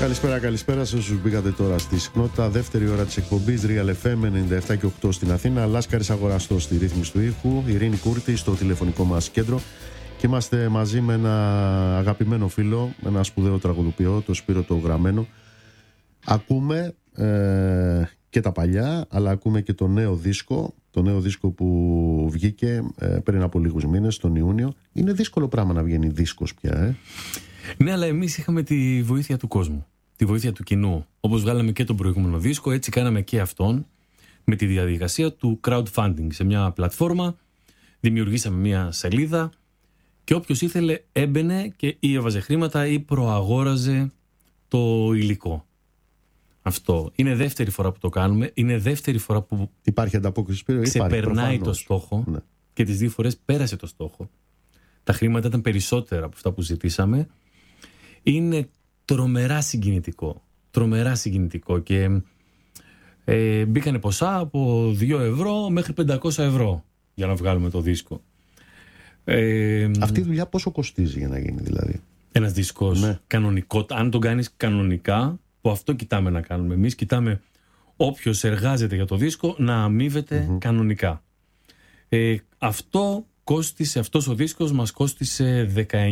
Καλησπέρα σε όσους μπήκατε τώρα στη συχνότητα. Δεύτερη ώρα της εκπομπής Real FM 97 και 8 στην Αθήνα. Λάσκαρης Αγοραστός στη ρύθμιση του ήχου. Ειρήνη Κούρτη στο τηλεφωνικό μας κέντρο. Και είμαστε μαζί με ένα αγαπημένο φίλο, ένα σπουδαίο τραγουδοποιό, το Σπύρο το Γραμμένο. Ακούμε και τα παλιά, αλλά ακούμε και το νέο δίσκο. Το νέο δίσκο που βγήκε πριν από λίγους μήνες, τον Ιούνιο. Είναι δύσκολο πράγμα να βγαίνει δίσκος πια, Ναι, αλλά εμείς είχαμε τη βοήθεια του κόσμου, τη βοήθεια του κοινού. Όπως βγάλαμε και τον προηγούμενο δίσκο, έτσι κάναμε και αυτόν με τη διαδικασία του crowdfunding. Σε μια πλατφόρμα δημιουργήσαμε μια σελίδα και όποιος ήθελε έμπαινε και ή έβαζε χρήματα ή προαγόραζε το υλικό. Αυτό είναι δεύτερη φορά που το κάνουμε. Είναι δεύτερη φορά που υπάρχει ανταπόκριση, Σπύρο, ξεπερνάει το στόχο, ναι. Και τις δύο φορές πέρασε το στόχο. Τα χρήματα ήταν περισσότερα από αυτά που ζητήσαμε. Είναι τρομερά συγκινητικό και μπήκανε ποσά από 2 ευρώ μέχρι 500 ευρώ για να βγάλουμε το δίσκο. Αυτή η δουλειά πόσο κοστίζει για να γίνει δηλαδή? Ένας δίσκος, ναι. Κανονικό, αν τον κάνεις κανονικά, που αυτό κοιτάμε να κάνουμε εμείς, κοιτάμε όποιος εργάζεται για το δίσκο να αμείβεται κανονικά. Αυτός ο δίσκος μας κόστισε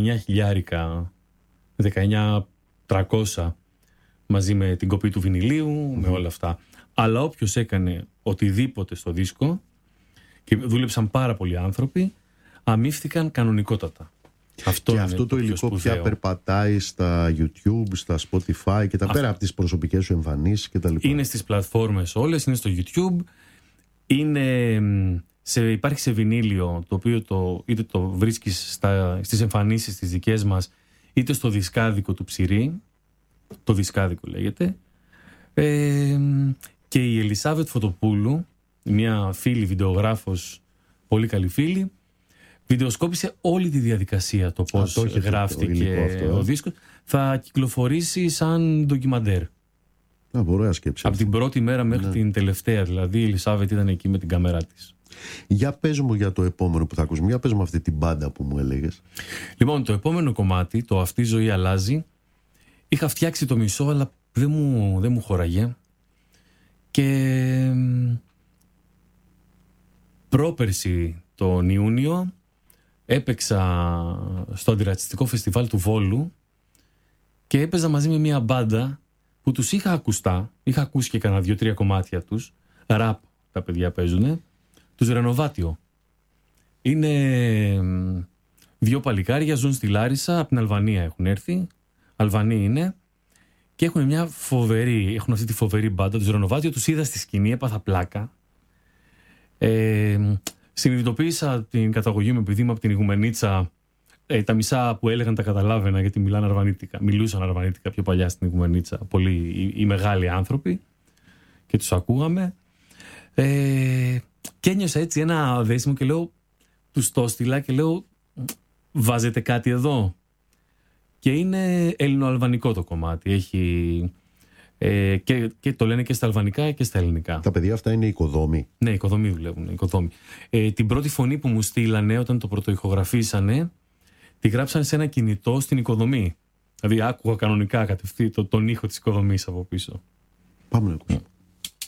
19.300 μαζί με την κοπή του βινιλίου, με όλα αυτά. Αλλά όποιος έκανε οτιδήποτε στο δίσκο, και δούλεψαν πάρα πολλοί άνθρωποι, αμείφθηκαν κανονικότατα. Αυτό το υλικό πια περπατάει στα YouTube, στα Spotify και τα πέρα από τις προσωπικές σου εμφανίσεις και τα λοιπά. Είναι στις πλατφόρμες όλες, είναι στο YouTube, υπάρχει σε βινίλιο, το οποίο είτε το βρίσκεις στις εμφανίσεις τις δικές μας, είτε στο δισκάδικο του Ψηρή, το δισκάδικο λέγεται, και η Ελισάβετ Φωτοπούλου, μια φίλη βιντεογράφος, πολύ καλή φίλη, βιντεοσκόπησε όλη τη διαδικασία, το πώς γράφτηκε ο δίσκος. Θα κυκλοφορήσει σαν ντοκιμαντέρ. Ωραία σκέψη. Από την πρώτη μέρα μέχρι την τελευταία, δηλαδή η Ελισάβετ ήταν εκεί με την κάμερά της. Για πες μου για το επόμενο που θα ακούσουμε. Για πες μου αυτή την μπάντα που μου έλεγες. Λοιπόν, το επόμενο κομμάτι, το «Αυτή η ζωή αλλάζει», είχα φτιάξει το μισό, αλλά δεν μου χώραγε. Και πρόπερση τον Ιούνιο έπαιξα στο Αντιρατσιστικό Φεστιβάλ του Βόλου και έπαιζα μαζί με μια μπάντα που τους είχα ακουστά. Είχα ακούσει και κανένα 2-3 κομμάτια τους. Ραπ τα παιδιά παίζουνε. Τους Ρενοβάτιο. Είναι 2 παλικάρια, ζουν στη Λάρισα, από την Αλβανία έχουν έρθει. Αλβανοί είναι. Και έχουν έχουν αυτή τη φοβερή μπάντα, τους Ρενοβάτιο. Τους είδα στη σκηνή, έπαθα πλάκα. Συνειδητοποίησα την καταγωγή μου, επειδή είμαι από την Ιγουμενίτσα. Τα μισά που έλεγαν τα καταλάβαινα, γιατί μιλούσαν αρβανίτικα πιο παλιά στην Ιγουμενίτσα. Πολλοί οι μεγάλοι άνθρωποι. Και τους ακούγαμε. Και ένιωσα έτσι ένα δέσιμο και λέω, τους το στείλα και λέω, βάζετε κάτι εδώ? Και είναι ελληνοαλβανικό το κομμάτι. Έχει και το λένε και στα αλβανικά και στα ελληνικά. Τα παιδιά αυτά είναι οικοδόμοι? Ναι, οικοδόμοι δουλεύουν. Την πρώτη φωνή που μου στείλανε όταν το πρωτοηχογραφήσανε, τη γράψανε σε ένα κινητό στην οικοδομή. Δηλαδή άκουγα κανονικά κατευθείαν τον ήχο της οικοδομής από πίσω. Πάμε να ακούσουμε.